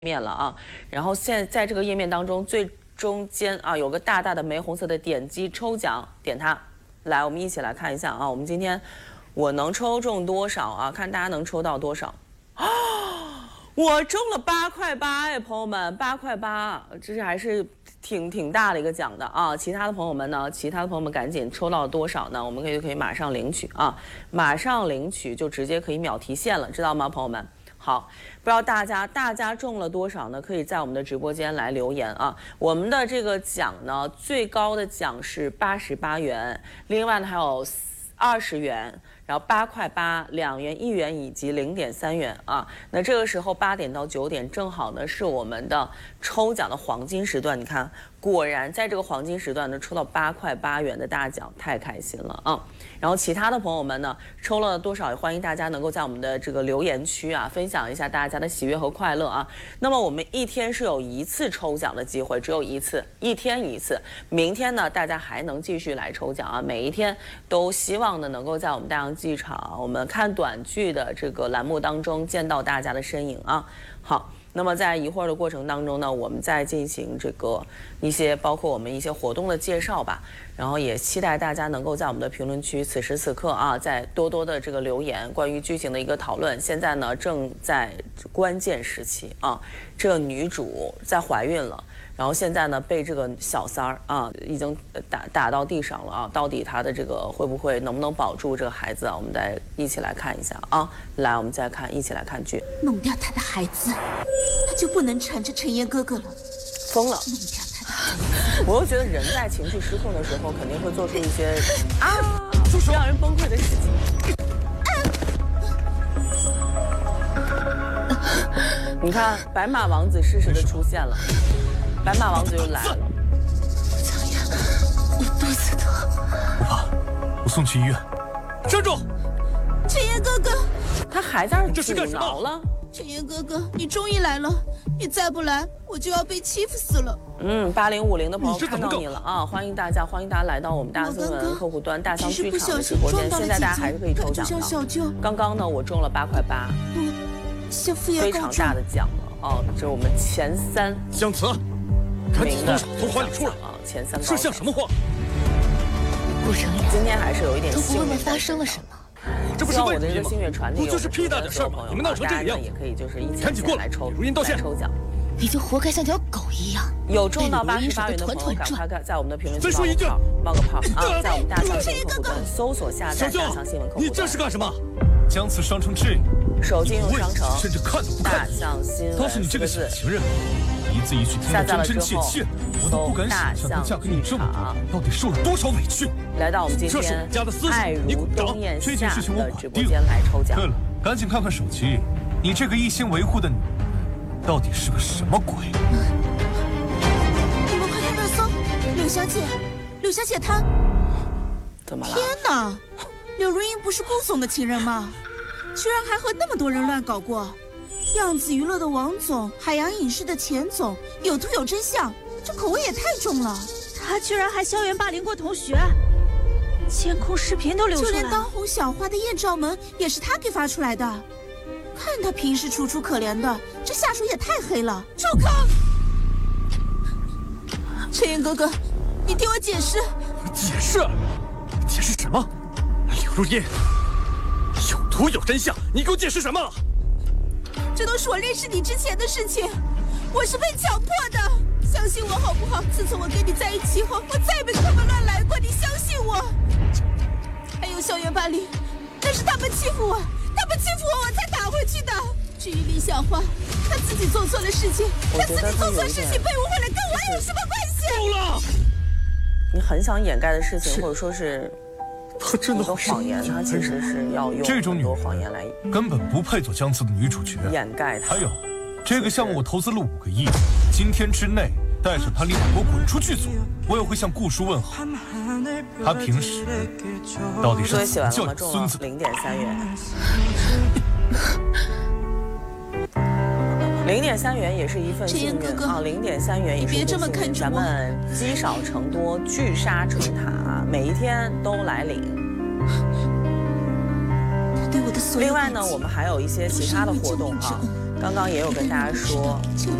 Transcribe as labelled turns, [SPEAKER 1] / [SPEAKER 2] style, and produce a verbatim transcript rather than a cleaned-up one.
[SPEAKER 1] 面了啊，然后现在在这个页面当中最中间啊有个大大的玫红色的点击抽奖，点它。来，我们一起来看一下啊，我们今天我能抽中多少啊？看大家能抽到多少啊？我中了八块八哎，朋友们，八块八，这是还是挺挺大的一个奖的啊。其他的朋友们呢？其他的朋友们赶紧抽到多少呢？我们可以可以马上领取啊，马上领取就直接可以秒提现了，知道吗，朋友们？ 好，不知道大家大家中了多少呢？可以在我们的直播间来留言啊。我们的这个奖呢，最高的奖是八十八元，另外呢还有二十元，然后八块八、两元、一元以及零点三元啊。那这个时候八点到九点正好呢是我们的抽奖的黄金时段。你看，果然在这个黄金时段呢抽到八块八元的大奖，太开心了啊！ 然后其他的朋友们呢，抽了多少？也欢迎大家能够在我们的这个留言区啊，分享一下大家的喜悦和快乐啊。那么我们一天是有一次抽奖的机会，只有一次，一天一次。明天呢，大家还能继续来抽奖啊。每一天都希望呢，能够在我们大洋剧场，我们看短剧的这个栏目当中见到大家的身影啊。好。 那么在一会儿的过程当中呢，我们再进行这个一些包括我们一些活动的介绍吧，然后也期待大家能够在我们的评论区此时此刻啊，再多多的这个留言关于剧情的一个讨论。现在呢正在关键时期啊，这个女主在怀孕了。 然后现在呢，被这个小三儿啊，已经打打到地上了啊！到底他的这个会不会能不能保住这个孩子啊？我们再一起来看一下啊！来，我们再看，一起来看剧。
[SPEAKER 2] 弄掉他的孩子，他就不能缠着陈岩哥哥了。
[SPEAKER 1] 疯了！
[SPEAKER 2] 弄掉他的孩子。
[SPEAKER 1] 我又觉得人在情绪失控的时候，肯定会做出一些啊，让人崩溃的事情。你看，白马王子适时的出现了。 白马王子又来了，
[SPEAKER 2] 苍岩，我肚子疼。
[SPEAKER 3] 不怕，我送去医院。站住！
[SPEAKER 2] 陈岩哥哥，
[SPEAKER 1] 他还在这阻挠了。
[SPEAKER 2] 陈岩哥哥，你终于来了，你再不来，我就要被欺负死了。
[SPEAKER 1] 嗯，八零五零的朋友看到你了啊！欢迎大家，欢迎大家来到我们大新闻客户端大象剧场的直播间。现在大家还是可以抽奖的。刚刚呢，我中了八块八，非常大的奖了哦！这是我们前三。
[SPEAKER 3] 姜慈。 赶紧动手，从怀里出来！
[SPEAKER 1] 啊，前三
[SPEAKER 3] 这像什么话？
[SPEAKER 2] 顾城里，
[SPEAKER 1] 今天还是有一点
[SPEAKER 2] 都不问问发生了什么。
[SPEAKER 3] 这不是
[SPEAKER 1] 我的一个心愿传递，
[SPEAKER 3] 不就是屁大点事儿吗？你们闹成这个样子，
[SPEAKER 1] 也可以就是一起
[SPEAKER 3] 赶紧过来
[SPEAKER 1] 抽，
[SPEAKER 3] 如音道歉，
[SPEAKER 1] 抽奖。
[SPEAKER 2] 你就活该像条狗一样。
[SPEAKER 1] 有中到八十八元的朋友，赶快在我们的评论区
[SPEAKER 3] 冒个泡，
[SPEAKER 1] 冒个泡啊！在我们大象新闻客户端搜索下载大象新闻客户端。
[SPEAKER 3] 你这是干什么？将此伤成这样，
[SPEAKER 1] 手机应用商城，
[SPEAKER 3] 甚至看都不看。
[SPEAKER 1] 大象新闻，
[SPEAKER 3] 倒是你这个小情人。 一字一句听得真真切切，我都不敢想象她嫁给你这么多，到底受了多少委屈。
[SPEAKER 1] 来到我们今天爱如冬艳夏的直播间来抽奖。
[SPEAKER 3] 对了，赶紧看看手机，你这个一心维护的女人，到底是个什么鬼？
[SPEAKER 2] 你们快看热搜，柳小姐，柳小姐她
[SPEAKER 1] 怎么了？
[SPEAKER 2] 天哪，柳如英不是顾总的情人吗？居然还和那么多人乱搞过。 样子娱乐的王总，海洋影视的钱总，有图有真相，这口味也太重了。
[SPEAKER 4] 他居然还校园霸凌过同学，监控视频都流出来了。
[SPEAKER 2] 就连当红小花的艳照门也是他给发出来的。看他平时楚楚可怜的，这下属也太黑了。住口！陈岩哥哥，你听我解释。
[SPEAKER 3] 解释？解释什么？柳如烟，有图有真相，你给我解释什么？
[SPEAKER 2] 这都是我认识你之前的事情，我是被强迫的，相信我好不好？自从我跟你在一起后，我再也没坑蒙乱来过，你相信我。还有校园霸凌，那是他们欺负我，他们欺负我，我才打回去的。至于李小花，她自己做错了事情，她自己做错事情被误会了，跟我有什么关系？
[SPEAKER 3] 够了！
[SPEAKER 1] 你很想掩盖的事情，或者说是。
[SPEAKER 3] 她真的
[SPEAKER 1] 很多谎言，她其实是要用
[SPEAKER 3] 这种
[SPEAKER 1] 很多谎言来
[SPEAKER 3] 根本不配做姜慈的女主角，
[SPEAKER 1] 掩盖她。
[SPEAKER 3] 还有，这个项目我投资了五个亿，今天之内带上她立马给我滚出剧组，我也会向顾叔问好。他平时到底是怎么教养孙子？
[SPEAKER 1] 零点三元，零点三元也是一份幸运啊！零点三元也是一份幸运。咱们积少成多，聚沙成塔，每一天都来领。另外呢，我们还有一些其他的活动啊。 刚刚也有跟大家说，